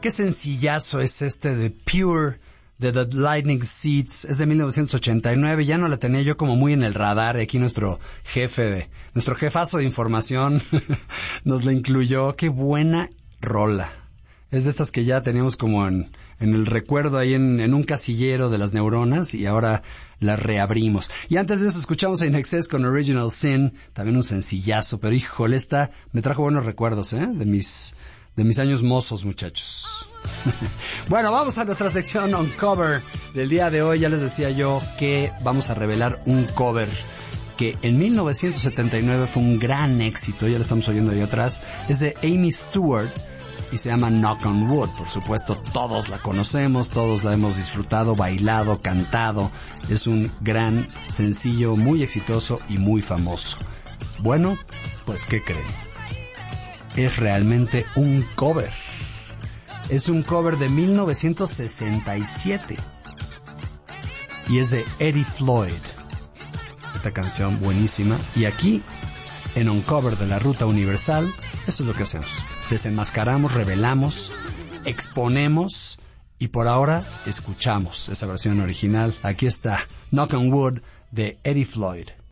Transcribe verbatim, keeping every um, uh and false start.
qué sencillazo es este de Pure, de The Lightning Seeds. Es de mil novecientos ochenta y nueve. Ya no la tenía yo como muy en el radar. Aquí nuestro jefe, de nuestro jefazo de información nos la incluyó. Qué buena rola. Es de estas que ya teníamos como en, en el recuerdo ahí en, en un casillero de las neuronas y ahora las reabrimos. Y antes de eso escuchamos a In Excess con Original Sin, también un sencillazo, pero híjole, esta me trajo buenos recuerdos, ¿eh? De mis, de mis años mozos, muchachos. Bueno, vamos a nuestra sección Uncover del día de hoy. Ya les decía yo que vamos a revelar un cover que en mil novecientos setenta y nueve fue un gran éxito, ya lo estamos oyendo ahí atrás. Es de Amy Stewart y se llama Knock on Wood. Por supuesto, todos la conocemos, todos la hemos disfrutado, bailado, cantado. Es un gran sencillo, muy exitoso y muy famoso. Bueno, pues ¿qué creen? Es realmente un cover. Es un cover de mil novecientos sesenta y siete y es de Eddie Floyd. Esta canción buenísima. Y aquí, en Uncover de la Ruta Universal, eso es lo que hacemos. Desenmascaramos, revelamos, exponemos y por ahora escuchamos esa versión original. Aquí está Knock on Wood de Eddie Floyd.